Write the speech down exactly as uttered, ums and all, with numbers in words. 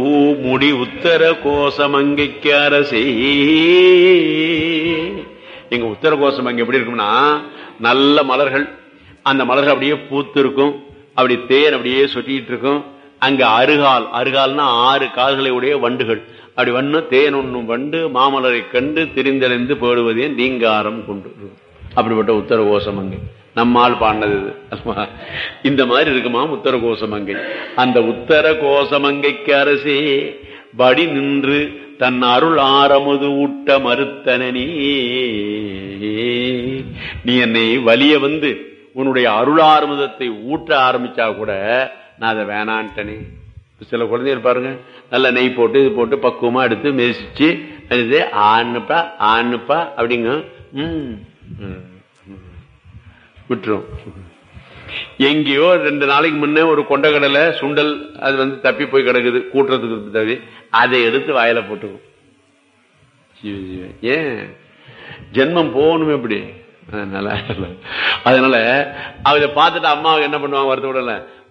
பூமுடி உத்தர கோசமங்கைக்கு அரசே. எங்க உத்தர கோசமங்கை எப்படி இருக்கும்னா, நல்ல மலர்கள், அந்த மலர்கள் அப்படியே பூத்து இருக்கும், அப்படி தேன் அப்படியே சொட்டிட்டு இருக்கும். அங்க அருகால், அருகால்னா ஆறு கால்களை உடைய வண்டுகள் அப்படி வண்ணு தேன் ஒண்ணும் வண்டு மாமலரை கண்டு திரிந்தடைந்து போடுவதே நீங்காரம் கொண்டு. அப்படிப்பட்ட உத்தர கோசமங்கை நம்மால் பாடினது. இந்த மாதிரி இருக்குமா உத்தர கோசமங்கை. அந்த உத்தர கோசமங்கைக்கு அரசே படி நின்று தன் அருள் ஆரமுது ஊட்ட மறுத்தனே. நீ என்னை வலிய வந்து உன்னுடைய அருள் ஆரமுதத்தை ஊட்ட ஆரம்பிச்சா கூட நான் அதை வேணான்ட்டனே. சில குழந்தைகள் பாருங்க, நல்ல நெய் போட்டு இது போட்டு பக்குவமா எடுத்து மெதிச்சு ஆணுப்பா ஆணுப்பா அப்படிங்க உம் விட்டுரும். எங்கேயோ ரெண்டு நாளைக்கு முன்னே ஒரு கொண்டக்கடலை சுண்டல் அது வந்து தப்பி போய் கிடக்குது, கூட்டுறதுக்கு தவி அதை எடுத்து வாயில போட்டுக்கும். ஏன் ஜென்மம் போகணுமே எப்படி? அதனால அதனால அதை பார்த்துட்டு அம்மா என்ன பண்ணுவாங்க, வருத்தப்படல,